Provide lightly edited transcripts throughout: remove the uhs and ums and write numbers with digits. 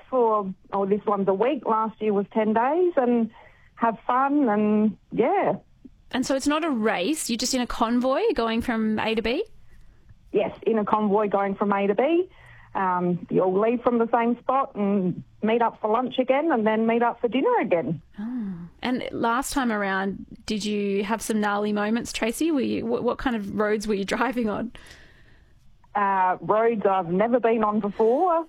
for, this one's a week. Last year was 10 days, and have fun, and yeah. And so it's not a race, you're just in a convoy going from A to B? Yes, in a convoy going from A to B. You all leave from the same spot and meet up for lunch again, and then meet up for dinner again. Oh. And last time around, did you have some gnarly moments, Tracy? What kind of roads were you driving on? Roads I've never been on before.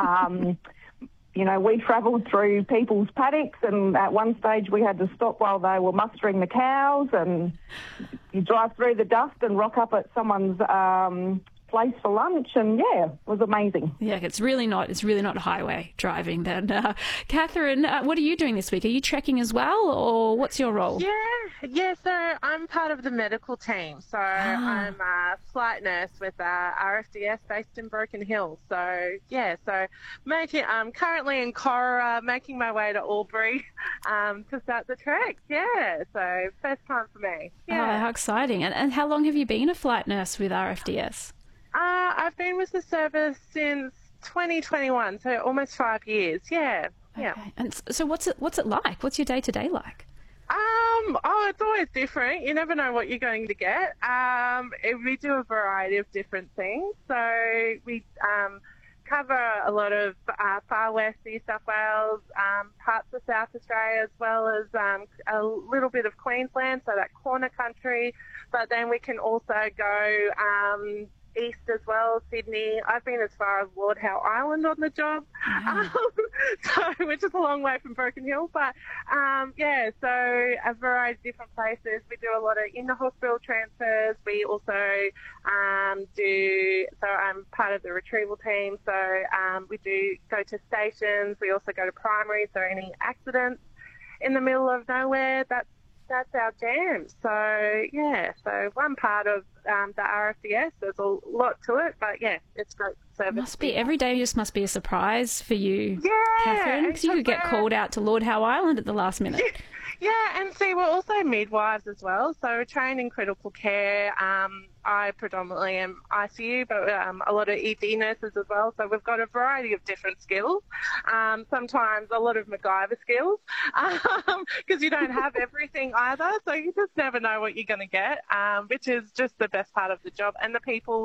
We travelled through people's paddocks, and at one stage we had to stop while they were mustering the cows, and you drive through the dust and rock up at someone's place for lunch, and yeah, it was amazing. Yeah, it's really not highway driving then. Catherine, what are you doing this week? Are you trekking as well, or what's your role? Yeah, so I'm part of the medical team. So I'm a flight nurse with RFDS based in Broken Hill. So yeah, I'm currently in Cora, making my way to Albury to start the trek. Yeah, so first time for me. Yeah. Oh, how exciting. And how long have you been a flight nurse with RFDS? I've been with the service since 2021, so almost 5 years. Yeah. Okay. And so what's it like? What's your day-to-day like? It's always different. You never know what you're going to get. We do a variety of different things. So we cover a lot of far west New South Wales, parts of South Australia, as well as a little bit of Queensland, so that corner country. But then we can also go east as well, Sydney. I've been as far as Lord Howe Island on the job, which is a long way from Broken Hill. But so a variety of different places. We do a lot of in-the-hospital transfers. We also so I'm part of the retrieval team, so we do go to stations. We also go to primary, so any accidents in the middle of nowhere, that's our jam. So one part of the RFDS, there's a lot to it, but yeah, it's great service. Every day must be a surprise for you, Catherine, because you could get called out to Lord Howe Island at the last minute. Yeah, and see, we're also midwives as well, so we're trained in critical care. I predominantly am ICU, but a lot of ED nurses as well, so we've got a variety of different skills, sometimes a lot of MacGyver skills, because you don't have everything either, so you just never know what you're going to get, which is just the best part of the job. And the people